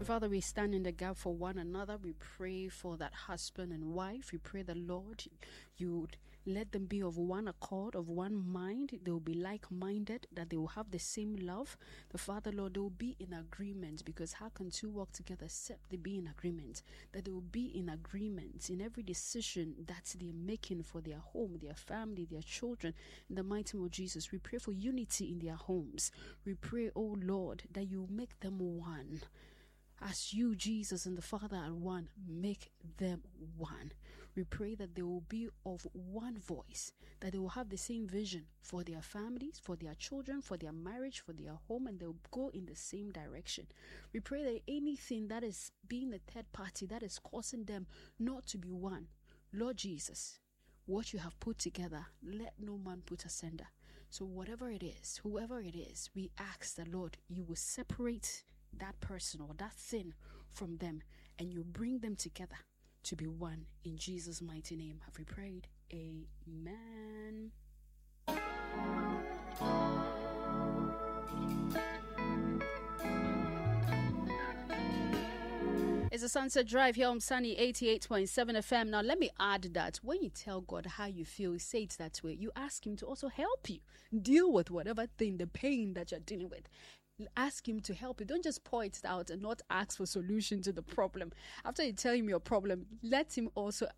Father, we stand in the gap for one another. We pray for that husband and wife. We pray the Lord, you would let them be of one accord, of one mind. They will be like-minded, that they will have the same love. The Father, Lord, they will be in agreement, because how can two walk together except they be in agreement? That they will be in agreement in every decision that they are making for their home, their family, their children. In the mighty name of Jesus, we pray for unity in their homes. We pray, oh Lord, that you make them one. As you, Jesus, and the Father are one, make them one. We pray that they will be of one voice, that they will have the same vision for their families, for their children, for their marriage, for their home, and they'll go in the same direction. We pray that anything that is being a third party that is causing them not to be one, Lord Jesus, what you have put together, let no man put asunder. So whatever it is, whoever it is, we ask that, Lord, you will separate that person or that thing from them, and you bring them together to be one. In Jesus' mighty name have we prayed. Amen. It's a Sunset Drive here on Sunny 88.7 FM. Now, let me add that when you tell God how you feel, say it that way. You ask Him to also help you deal with whatever thing, the pain that you're dealing with. Ask Him to help you. Don't just point it out and not ask for solution to the problem. After you tell Him your problem, let Him also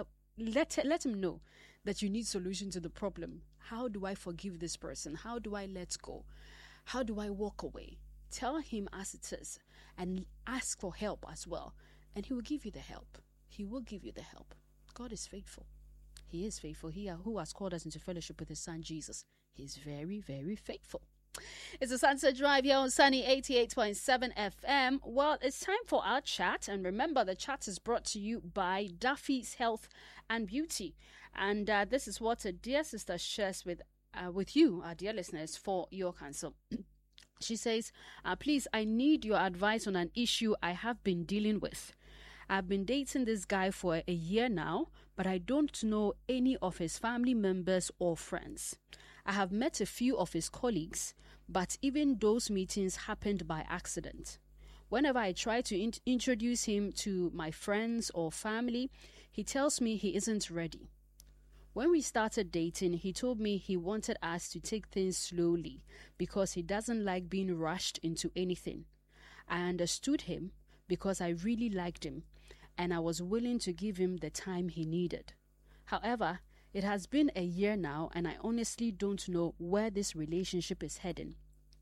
let Him know that you need solution to the problem. How do I forgive this person? How do I let go? How do I walk away? Tell Him as it is and ask for help as well. And He will give you the help. He will give you the help. God is faithful. He is faithful. He who has called us into fellowship with His Son Jesus. He is very, very faithful. It's a Sunset Drive here on Sunny 88.7 FM. Well, it's time for our chat. And remember, the chat is brought to you by Duffy's Health and Beauty. And this is what a dear sister shares with you, our dear listeners, for your counsel. She says, please, I need your advice on an issue I have been dealing with. I've been dating this guy for a year now, but I don't know any of his family members or friends. I have met a few of his colleagues, but even those meetings happened by accident. Whenever I try to introduce him to my friends or family, he tells me he isn't ready. When we started dating, he told me he wanted us to take things slowly because he doesn't like being rushed into anything. I understood him because I really liked him, and I was willing to give him the time he needed. However, it has been a year now, and I honestly don't know where this relationship is heading.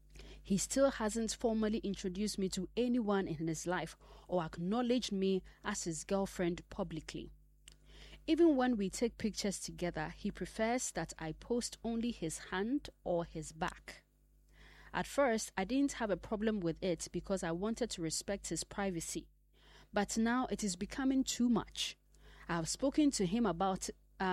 He still hasn't formally introduced me to anyone in his life or acknowledged me as his girlfriend publicly. Even when we take pictures together, he prefers that I post only his hand or his back. At first, I didn't have a problem with it because I wanted to respect his privacy. But now it is becoming too much. I have spoken to him about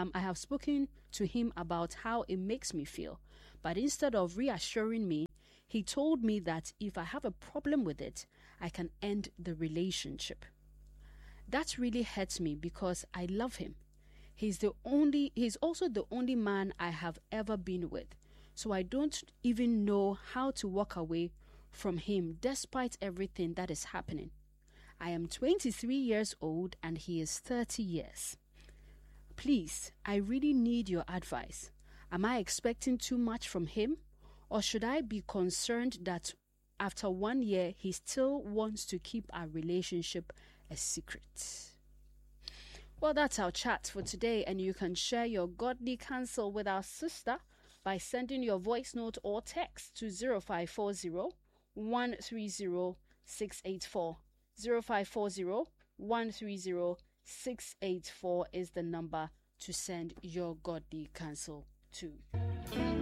how it makes me feel, but instead of reassuring me, he told me that if I have a problem with it, I can end the relationship. That really hurts me because I love him. He's also the only man I have ever been with, so I don't even know how to walk away from him despite everything that is happening. I am 23 years old and he is 30 years. Please, I really need your advice. Am I expecting too much from him? Or should I be concerned that after 1 year, he still wants to keep our relationship a secret? Well, that's our chat for today, and you can share your godly counsel with our sister by sending your voice note or text to 0540 130 684. 0540 130 684 is the number to send your godly counsel to.